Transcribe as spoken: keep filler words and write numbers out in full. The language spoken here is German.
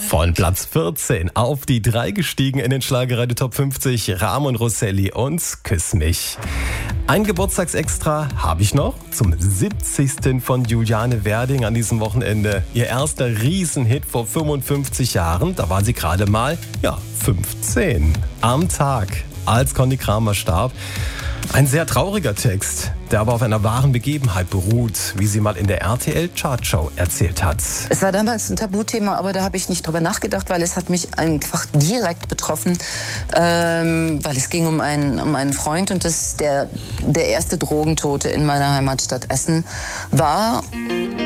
Von Platz vierzehn auf die drei gestiegen in den Schlagerradio Top fünfzig, Ramon Rosselli und Küss mich. Ein Geburtstagsextra habe ich noch zum siebzigsten von Juliane Werding an diesem Wochenende. Ihr erster Riesenhit vor fünfundfünfzig Jahren, da war sie gerade mal, ja, fünfzehn. Am Tag, als Conny Kramer starb. Ein sehr trauriger Text, der aber auf einer wahren Begebenheit beruht, wie sie mal in der R T L-Chartshow erzählt hat. Es war damals ein Tabuthema, aber da habe ich nicht drüber nachgedacht, weil es hat mich einfach direkt betroffen, ähm, weil es ging um einen, um einen Freund und das der, der erste Drogentote in meiner Heimatstadt Essen war.